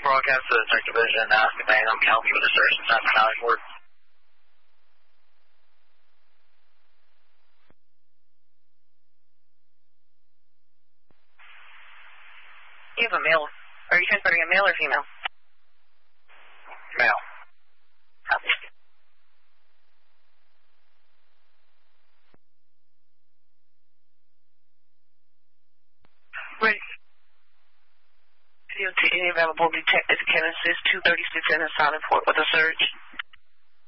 broadcast to the tech division, asking if anyone can help you with the search inside the Valley Fort. You have a male. Are you transporting a male or female? Male. Copy. Ready. To any available detectives can assist 236 in a silent port with a search.